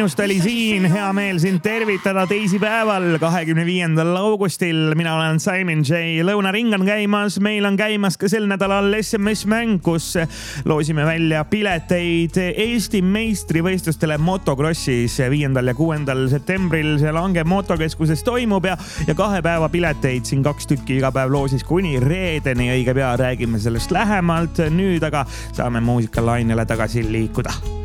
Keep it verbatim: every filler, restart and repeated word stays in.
Väinust oli siin, hea meel sind tervitada teisipäeval, kahekümne viiendal augustil. Mina olen Simon J. Lõunaring on käimas, meil on käimas ka sel nädalal S M S-mäng, kus loosime välja pileteid Eesti meistrivõistlustele motocrossis viiendal ja kuuendal septembril. See Lange motokeskuses toimub ja, ja kahe päeva pileteid siin kaks tükki iga päev loosis kuni reedeni. Õige pea räägime sellest lähemalt. Nüüd aga saame muusikalainele tagasi liikuda.